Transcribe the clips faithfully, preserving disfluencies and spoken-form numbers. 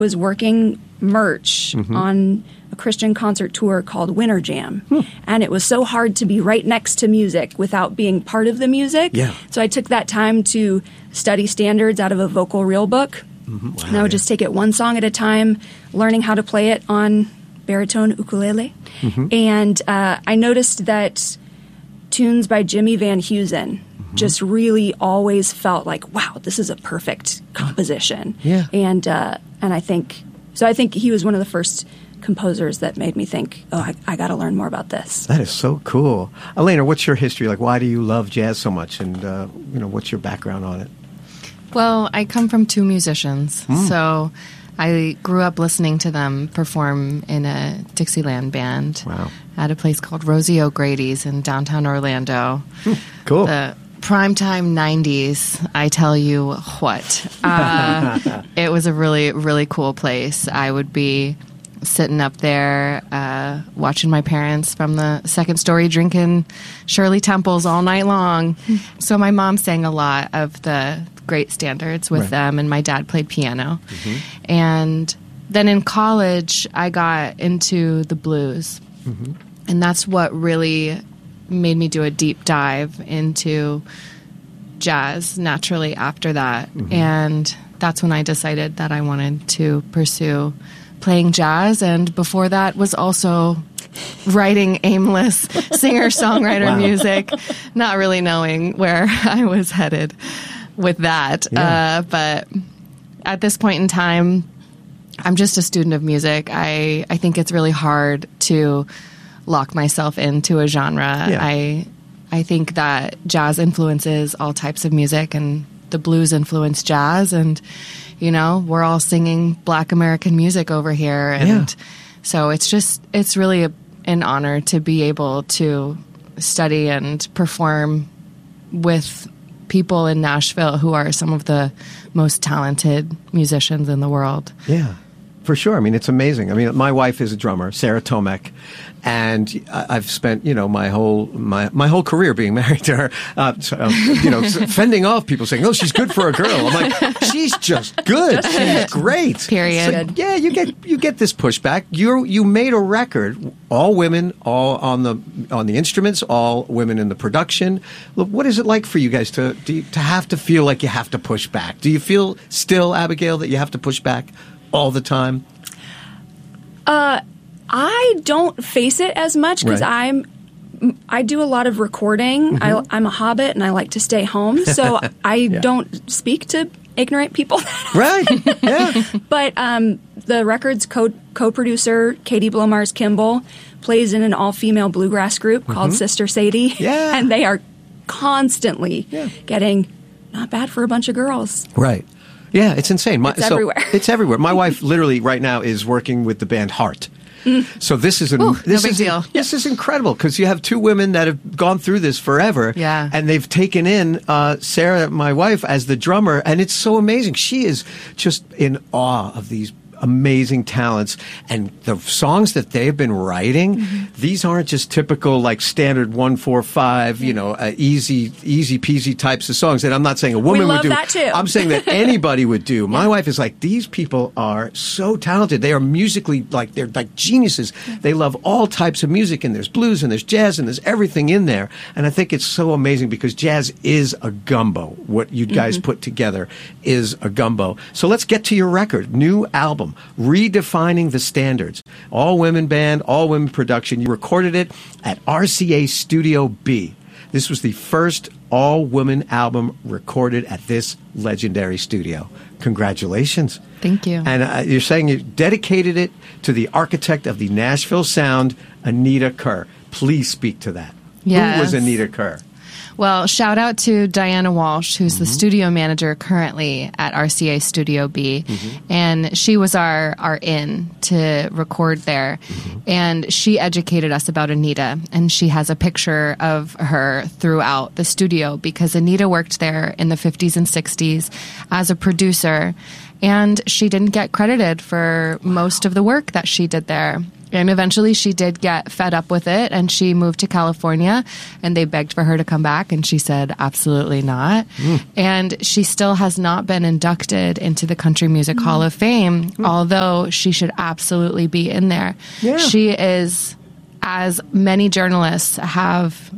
was working merch Mm-hmm. on a Christian concert tour called Winter Jam. Hmm. And it was so hard to be right next to music without being part of the music. Yeah. So I took that time to study standards out of a vocal reel book. Mm-hmm. Wow, and I would yeah. just take it one song at a time, learning how to play it on baritone ukulele. Mm-hmm. And uh, I noticed that tunes by Jimmy Van Heusen Mm-hmm. just really always felt like, wow, this is a perfect composition. Yeah. And uh, and I think, so I think he was one of the first composers that made me think, oh, I, I got to learn more about this. That is so cool. Elena, what's your history? Like, why do you love jazz so much? And, uh, you know, what's your background on it? Well, I come from two musicians, Mm. so I grew up listening to them perform in a Dixieland band Wow. at a place called Rosie O'Grady's in downtown Orlando. Cool. The primetime nineties, I tell you what. Uh, it was a really, really cool place. I would be sitting up there uh, watching my parents from the second story drinking Shirley Temples all night long. So my mom sang a lot of the great standards with Right. them, and my dad played piano. And then in college, I got into the blues. And that's what really made me do a deep dive into jazz naturally after that. And that's when I decided that I wanted to pursue playing jazz. And before that was also writing aimless singer-songwriter Wow. music, not really knowing where I was headed with that. Yeah. Uh, but at this point in time, I'm just a student of music. I, I think it's really hard to lock myself into a genre. Yeah. I I think that jazz influences all types of music, and the blues influence jazz, and you know, we're all singing Black American music over here, and Yeah. so it's just it's really a, an honor to be able to study and perform with people in Nashville who are some of the most talented musicians in the world. Yeah, for sure. I mean, it's amazing. I mean, my wife is a drummer, Sarah Tomek, and I- I've spent, you know, my whole my, my whole career being married to her, uh, so, um, you know, s- fending off people saying, "Oh, she's good for a girl." I'm like, "She's just good. She's great." Period. So, yeah, you get you get this pushback. You you made a record, all women, all on the on the instruments, all women in the production. Look, what is it like for you guys to do you, to have to feel like you have to push back? Do you feel still, Abigail, that you have to push back all the time? I don't face it as much because Right. I'm I do a lot of recording. Mm-hmm. I, I'm a hobbit and I like to stay home, so I don't speak to ignorant people. Right. Yeah. But um, the record's co co-producer Katie Blomars Kimball plays in an all-female bluegrass group called Sister Sadie. Mm-hmm. Yeah. And they are constantly Yeah. getting not bad for a bunch of girls. Right. Yeah, it's insane. My, It's so everywhere. It's everywhere. My wife literally right now is working with the band Heart. So this is an, Ooh, this no big is deal. this is incredible because you have two women that have gone through this forever, Yeah. and they've taken in uh, Sarah, my wife, as the drummer, and it's so amazing. She is just in awe of these amazing talents and the songs that they've been writing. Mm-hmm. These aren't just typical like standard one four five, you know, uh, easy easy peasy types of songs that I'm not saying a woman love would do. that too. I'm saying that anybody would do. My wife is like, these people are so talented. They are musically like they're like geniuses. They love all types of music, and there's blues and there's jazz and there's everything in there. And I think it's so amazing because jazz is a gumbo. What you guys put together is a gumbo. So let's get to your record, new album, Redefining the Standards. All women band, all women production. You recorded it at R C A Studio B. This was the first all-woman album recorded at this legendary studio. Congratulations. Thank you. And uh, you're saying you dedicated it to the architect of the Nashville sound, Anita Kerr. Please speak to that. Who was Yes. Anita Kerr? Well, shout out to Diana Walsh, who's the studio manager currently at R C A Studio B. And she was our, our in to record there. And she educated us about Anita. And she has a picture of her throughout the studio because Anita worked there in the fifties and sixties as a producer. And she didn't get credited for most of the work that she did there. And eventually she did get fed up with it and she moved to California and they begged for her to come back and she said, absolutely not. Mm. And she still has not been inducted into the Country Music mm. Hall of Fame, mm. although she should absolutely be in there. Yeah. She is, as many journalists have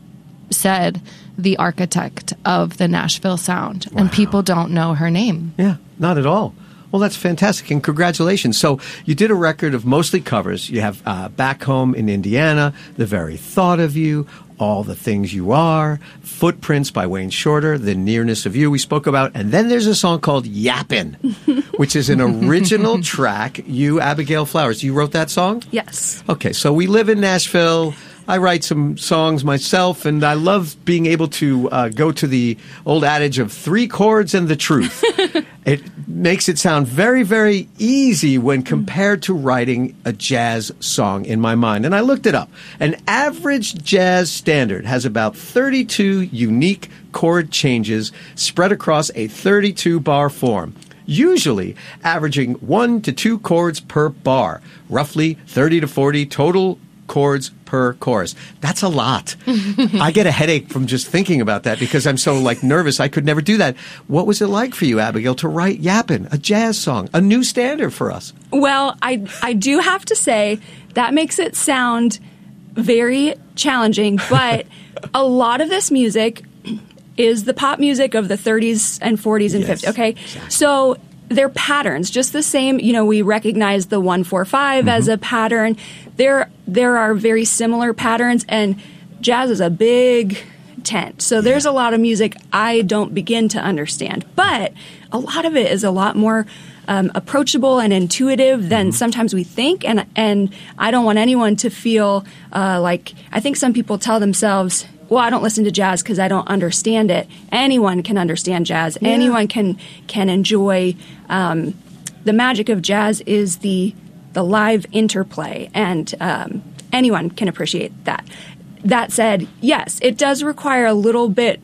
said, the architect of the Nashville sound. Wow. And people don't know her name. Yeah, not at all. Well, that's fantastic, and congratulations. So you did a record of mostly covers. You have uh, Back Home in Indiana, The Very Thought of You, All the Things You Are, Footprints by Wayne Shorter, The Nearness of You we spoke about, and then there's a song called Yappin', which is an original track. You, Abigail Flowers, you wrote that song? Yes. Okay, so we live in Nashville. I write some songs myself, and I love being able to uh, go to the old adage of three chords and the truth. It makes it sound very, very easy when compared to writing a jazz song in my mind. And I looked it up. An average jazz standard has about thirty-two unique chord changes spread across a thirty-two bar form, usually averaging one to two chords per bar, roughly thirty to forty total chords per chorus. That's a lot. I get a headache from just thinking about that because I'm so like nervous. I could never do that. What was it like for you, Abigail, to write Yappin', a jazz song, a new standard for us? Well, I I do have to say that makes it sound very challenging, but a lot of this music is the pop music of the thirties and forties and yes, fifties, okay? Exactly. So they're patterns, just the same. You know, we recognize the one four five mm-hmm. as a pattern. There, there are very similar patterns, and jazz is a big tent. So there's a lot of music I don't begin to understand, but a lot of it is a lot more um, approachable and intuitive than mm-hmm. sometimes we think. And and I don't want anyone to feel uh, like, I think some people tell themselves, well, I don't listen to jazz because I don't understand it. Anyone can understand jazz. Yeah. Anyone can can enjoy. Um, the magic of jazz is the the live interplay, and um, anyone can appreciate that. That said, yes, it does require a little bit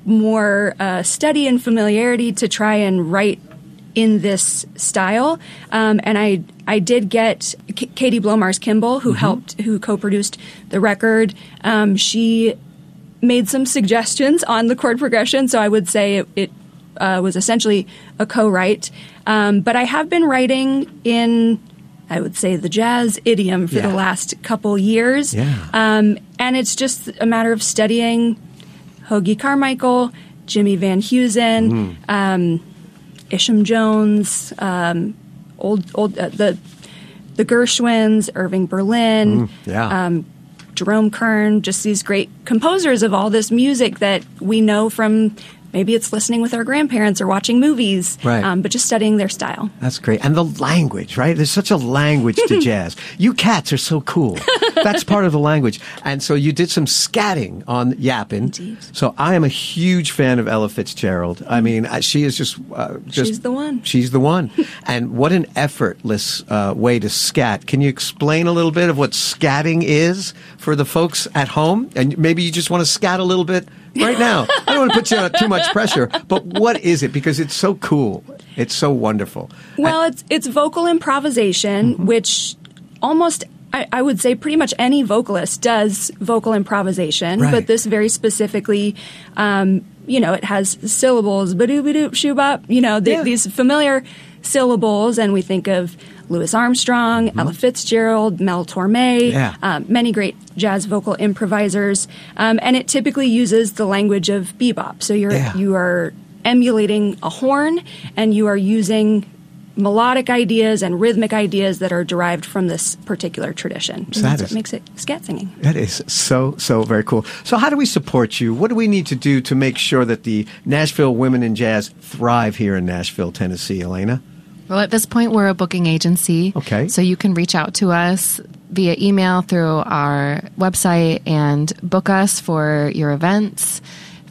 more uh, study and familiarity to try and write in this style. Um, and I I did get K- Katie Blomars Kimball, who mm-hmm. helped, who co-produced the record. Um, she made some suggestions on the chord progression, so I would say it, it uh, was essentially a co-write. Um, but I have been writing in, I would say, the jazz idiom for yeah. the last couple years. Yeah. Um, and it's just a matter of studying Hoagy Carmichael, Jimmy Van Heusen, mm. um, Isham Jones, um, old old uh, the the Gershwins, Irving Berlin, mm, yeah. um, Jerome Kern, just these great composers of all this music that we know from. Maybe it's listening with our grandparents or watching movies, right. um, but just studying their style. That's great. And the language, right? There's such a language to jazz. You cats are so cool. That's part of the language. And so you did some scatting on Yappin'. Indeed. So I am a huge fan of Ella Fitzgerald. I mean, she is just... Uh, just she's the one. She's the one. And what an effortless uh, way to scat. Can you explain a little bit of what scatting is for the folks at home? And maybe you just want to scat a little bit right now. I don't want to put you on too much pressure, but what is it? Because it's so cool. It's so wonderful. Well, it's it's vocal improvisation, mm-hmm. which almost, I, I would say pretty much any vocalist does vocal improvisation, right. but this very specifically, um, you know, it has syllables, ba-doo-ba-doop, shoo-bop, you know, the, yeah. these familiar syllables, and we think of Louis Armstrong, mm-hmm. Ella Fitzgerald, Mel Torme, yeah. um, many great jazz vocal improvisers, um, and it typically uses the language of bebop. So you're yeah. you are emulating a horn, and you are using melodic ideas and rhythmic ideas that are derived from this particular tradition. So and that that's is, what makes it scat singing. That is so, so very cool. So how do we support you? What do we need to do to make sure that the Nashville Women in Jazz thrive here in Nashville, Tennessee, Elena? Well, at this point, we're a booking agency. Okay. So you can reach out to us via email through our website and book us for your events,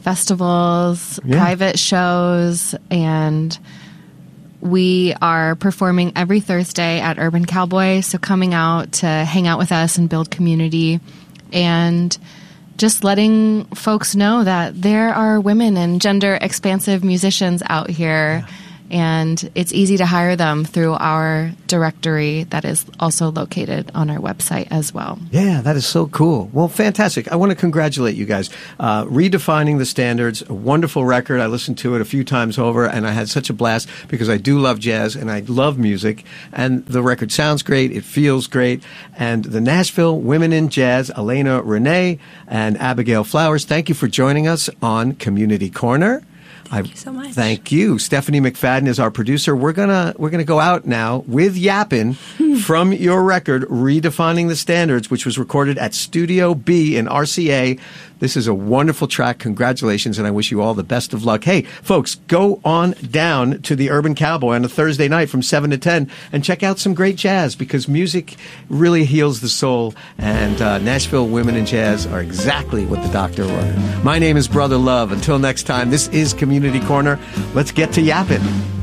festivals, yeah. private shows, and we are performing every Thursday at Urban Cowboy. So coming out to hang out with us and build community, and just letting folks know that there are women and gender expansive musicians out here. Yeah. And it's easy to hire them through our directory that is also located on our website as well. Yeah, that is so cool. Well, fantastic. I want to congratulate you guys. Uh, Redefining the Standards, a wonderful record. I listened to it a few times over, and I had such a blast because I do love jazz and I love music. And the record sounds great. It feels great. And the Nashville Women in Jazz, Elena Renee and Abigail Flowers, thank you for joining us on Community Corner. Thank I, you so much. Thank you. Stephanie McFadden is our producer. We're gonna we're gonna go out now with Yappin' from your record, Redefining the Standards, which was recorded at Studio B in R C A. This is a wonderful track. Congratulations, and I wish you all the best of luck. Hey, folks, go on down to the Urban Cowboy on a Thursday night from seven to ten and check out some great jazz, because music really heals the soul, and uh, Nashville Women in Jazz are exactly what the doctor ordered. My name is Brother Love. Until next time, this is Community Corner. Let's get to yapping.